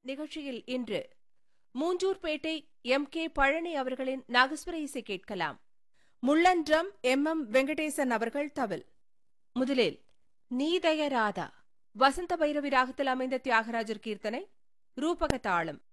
நிகழ்ச்சியில் இன்று மூஞ்சூர்பேட்டை M.K. பழனி அவர்களின் நாகஸ்வர இசை கேட்கலாம். முள்ளன்றம் M.M. வெங்கடேசன் அவர்கள் தவில். முதலில் நீதயராதா வசந்த பைரவி ராகத்தில் அமைந்த தியாகராஜர் கீர்த்தனை, ரூபக தாளம்.